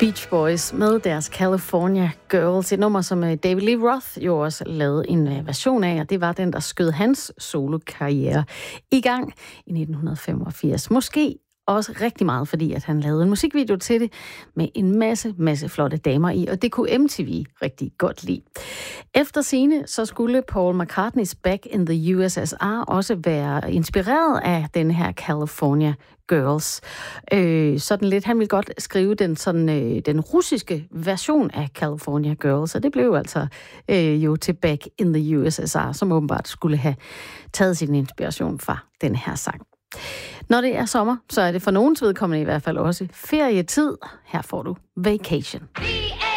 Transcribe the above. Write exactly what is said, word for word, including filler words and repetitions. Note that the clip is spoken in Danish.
Beach Boys med deres California Girls. Et nummer, som David Lee Roth jo også lavede en version af, og det var den, der skød hans solokarriere i gang i nitten femogfirs. Måske også rigtig meget, fordi at han lavede en musikvideo til det med en masse, masse flotte damer i, og det kunne M T V rigtig godt lide. Efter scene, så skulle Paul McCartneys Back in the U S S R også være inspireret af den her California Girls. Øh, sådan lidt, han ville godt skrive den, sådan, øh, den russiske version af California Girls, og det blev altså øh, jo til Back in the U S S R, som åbenbart skulle have taget sin inspiration fra den her sang. Når det er sommer, så er det for nogens vedkommende i hvert fald også ferietid. Her får du Vacation.